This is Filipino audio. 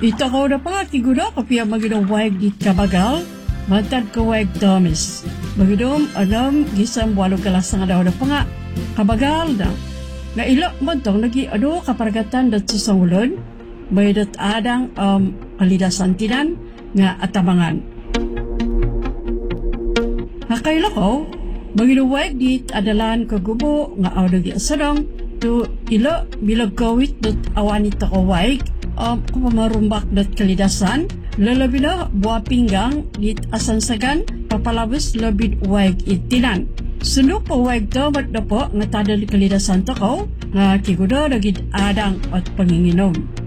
Ito ko na pa kigudo kapia maginawag di kabagal, matad kawag damis. Magidom alam gisam walo galasang daw na pa nga kabagal na. Nga ilok mo itong nagi kaparagatan dat sa sangulon, may dat adang kalidasan tinan nga atamangan. Hakaila ko, maginuwag dit adalan kagubo nga awdagi asadong to ilo bilag kawit dat awanit takawag kumarumbak dat kalidasan lalabi na buwa pinggang dit asansagan papalabas labid wag itinan. Sunod po wag damat na po nga tadal kalidasan takaw nga kigudo nagid adang at panginginom.